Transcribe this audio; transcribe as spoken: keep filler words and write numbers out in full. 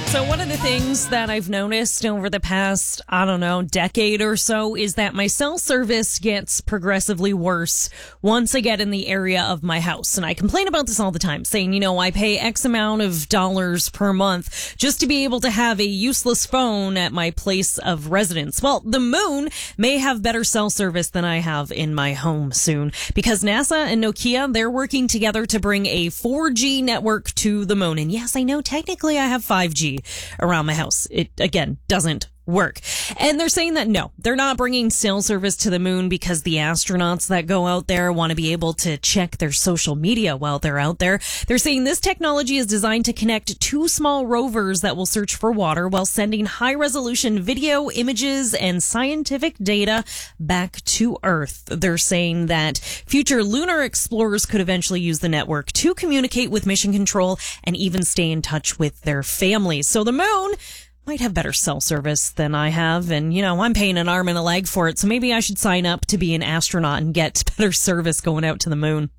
So one of the things that I've noticed over the past, I don't know, decade or so is that my cell service gets progressively worse once I get in the area of my house. And I complain about this all the time, saying, you know, I pay X amount of dollars per month just to be able to have a useless phone at my place of residence. Well, the moon may have better cell service than I have in my home soon, because NASA and Nokia, they're working together to bring a four G network to the moon. And yes, I know technically I have five G around my house. It, again, doesn't work. And they're saying that no, they're not bringing cell service to the moon because the astronauts that go out there want to be able to check their social media while they're out there. They're saying this technology is designed to connect two small rovers that will search for water while sending high resolution video, images, and scientific data back to Earth. They're saying that future lunar explorers could eventually use the network to communicate with mission control and even stay in touch with their families. So the moon might have better cell service than I have, and you know, I'm paying an arm and a leg for it, so maybe I should sign up to be an astronaut and get better service going out to the moon.